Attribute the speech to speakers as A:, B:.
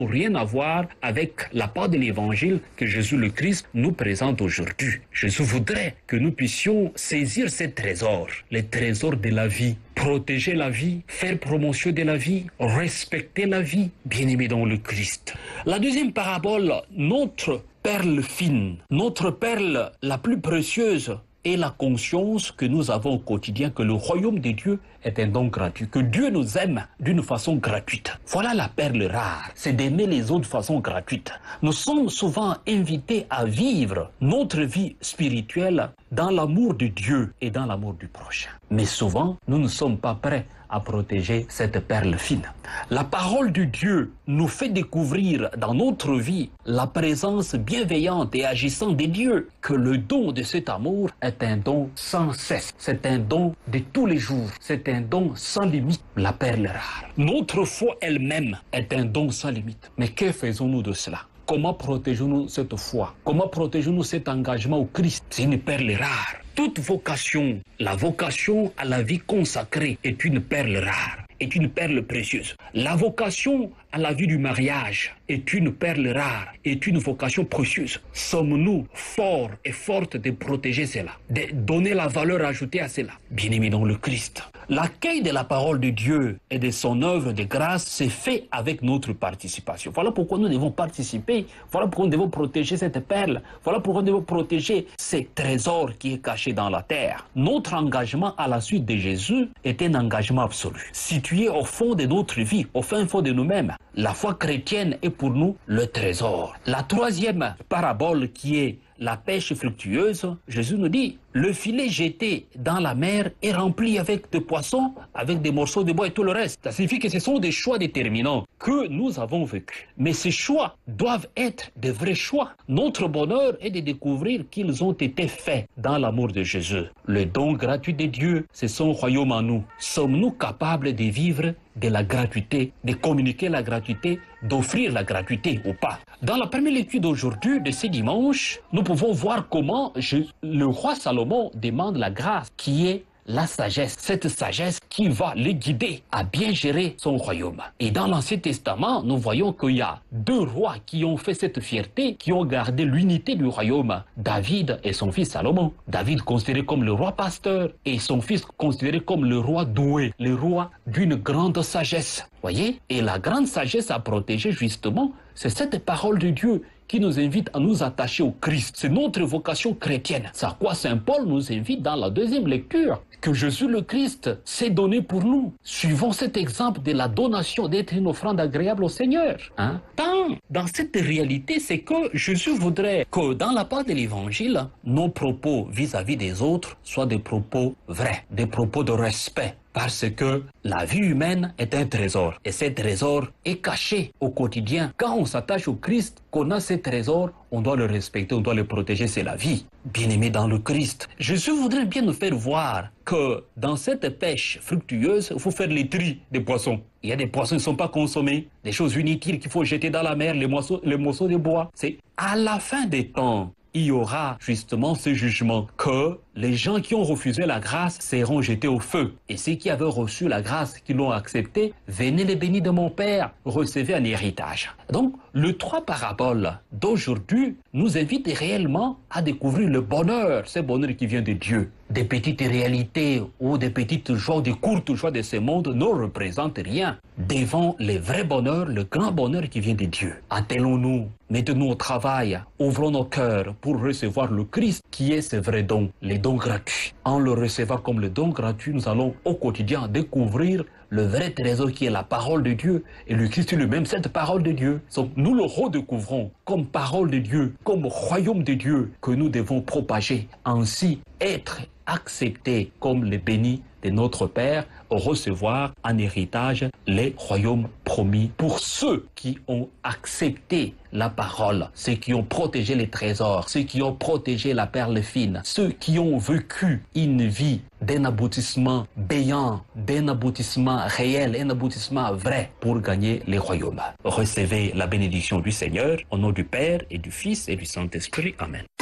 A: rien à voir avec la part de l'évangile que Jésus le Christ nous présente aujourd'hui. Jésus voudrait que nous puissions saisir ces trésors, les trésors de la vie, protéger la vie, faire promotion de la vie, respecter la vie, bien-aimés dans le Christ. La deuxième parabole, notre perle fine, notre perle la plus précieuse, et la conscience que nous avons au quotidien que le royaume de Dieu est un don gratuit, que Dieu nous aime d'une façon gratuite. Voilà la perle rare, c'est d'aimer les autres de façon gratuite. Nous sommes souvent invités à vivre notre vie spirituelle dans l'amour de Dieu et dans l'amour du prochain. Mais souvent, nous ne sommes pas prêts à protéger cette perle fine. La parole de Dieu nous fait découvrir dans notre vie la présence bienveillante et agissante de Dieu, que le don de cet amour est un don sans cesse, c'est un don de tous les jours, c'est un don sans limite, la perle rare. Notre foi elle-même est un don sans limite. Mais que faisons-nous de cela? Comment protégeons-nous cette foi? Comment protégeons-nous cet engagement au Christ? C'est une perle rare. Toute vocation, la vocation à la vie consacrée est une perle rare, est une perle précieuse. La vocation à la vie du mariage est une perle rare, est une vocation précieuse. Sommes-nous forts et fortes de protéger cela, de donner la valeur ajoutée à cela? Bien-aimés dans le Christ, l'accueil de la parole de Dieu et de son œuvre de grâce s'est fait avec notre participation. Voilà pourquoi nous devons participer, voilà pourquoi nous devons protéger cette perle, voilà pourquoi nous devons protéger ces trésors qui est caché dans la terre. Notre engagement à la suite de Jésus est un engagement absolu, situé au fond de notre vie, au fin fond de nous-mêmes. La foi chrétienne est pour nous le trésor. La troisième parabole qui est la pêche fructueuse, Jésus nous dit, le filet jeté dans la mer est rempli avec des poissons, avec des morceaux de bois et tout le reste. Ça signifie que ce sont des choix déterminants que nous avons vécus. Mais ces choix doivent être de vrais choix. Notre bonheur est de découvrir qu'ils ont été faits dans l'amour de Jésus. Le don gratuit de Dieu, c'est son royaume en nous. Sommes-nous capables de vivre de la gratuité, de communiquer la gratuité, d'offrir la gratuité ou pas? Dans la première lecture d'aujourd'hui, de ce dimanche, nous pouvons voir comment le roi Salomon demande la grâce qui est la sagesse, cette sagesse qui va le guider à bien gérer son royaume. Et dans l'Ancien Testament, nous voyons qu'il y a deux rois qui ont fait cette fierté, qui ont gardé l'unité du royaume, David et son fils Salomon. David considéré comme le roi pasteur et son fils considéré comme le roi doué, le roi d'une grande sagesse. Voyez? Et la grande sagesse à protéger justement, c'est cette parole de Dieu qui nous invite à nous attacher au Christ. C'est notre vocation chrétienne. C'est à quoi Saint Paul nous invite dans la deuxième lecture, que Jésus le Christ s'est donné pour nous. Suivons cet exemple de la donation, d'être une offrande agréable au Seigneur. Dans cette réalité, c'est que Jésus voudrait que dans la part de l'Évangile, nos propos vis-à-vis des autres soient des propos vrais, des propos de respect. Parce que la vie humaine est un trésor. Et ce trésor est caché au quotidien. Quand on s'attache au Christ, qu'on a ce trésor, on doit le respecter, on doit le protéger, c'est la vie. Bien-aimés dans le Christ, Jésus voudrait bien nous faire voir que dans cette pêche fructueuse, il faut faire les tri des poissons. Il y a des poissons qui ne sont pas consommés, des choses inutiles qu'il faut jeter dans la mer, les morceaux de bois. C'est à la fin des temps, il y aura justement ce jugement que les gens qui ont refusé la grâce seront jetés au feu. Et ceux qui avaient reçu la grâce, qui l'ont acceptée, venez les bénis de mon Père, recevez un héritage. Donc, les trois paraboles d'aujourd'hui nous invitent réellement à découvrir le bonheur, ce bonheur qui vient de Dieu. Des petites réalités ou des petites joies, des courtes joies de ce monde ne représentent rien devant le vrai bonheur, le grand bonheur qui vient de Dieu. Attelons-nous, mettons-nous au travail, ouvrons nos cœurs pour recevoir le Christ qui est ce vrai don, les dons gratuits. En le recevant comme le don gratuit, nous allons au quotidien découvrir le vrai trésor qui est la parole de Dieu et le Christ lui-même, cette parole de Dieu. Donc nous le redécouvrons comme parole de Dieu, comme royaume de Dieu que nous devons propager. Ainsi, être accepté comme les bénis de notre Père, recevoir en héritage les royaumes promis pour ceux qui ont accepté la parole, ceux qui ont protégé les trésors, ceux qui ont protégé la perle fine, ceux qui ont vécu une vie d'un aboutissement béant, d'un aboutissement réel, un aboutissement vrai pour gagner les royaumes. Recevez la bénédiction du Seigneur au nom du Père et du Fils et du Saint-Esprit. Amen.